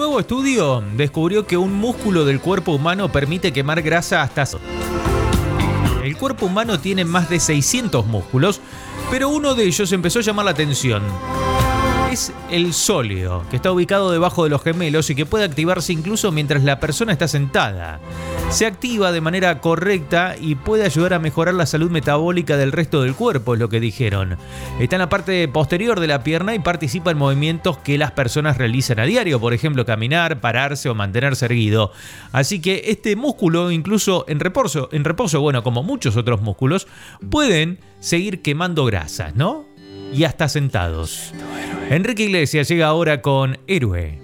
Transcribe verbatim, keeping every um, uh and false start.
nuevo estudio descubrió que un músculo del cuerpo humano permite quemar grasa hasta... El cuerpo humano tiene más de seiscientos músculos, pero uno de ellos empezó a llamar la atención. Es el sóleo, que está ubicado debajo de los gemelos y que puede activarse incluso mientras la persona está sentada. Se activa de manera correcta y puede ayudar a mejorar la salud metabólica del resto del cuerpo, es lo que dijeron. Está en la parte posterior de la pierna y participa en movimientos que las personas realizan a diario, por ejemplo, caminar, pararse o mantenerse erguido. Así que este músculo, incluso en reposo, en reposo, bueno, como muchos otros músculos, pueden seguir quemando grasas, ¿no? Y hasta sentados. Enrique Iglesias llega ahora con Héroe.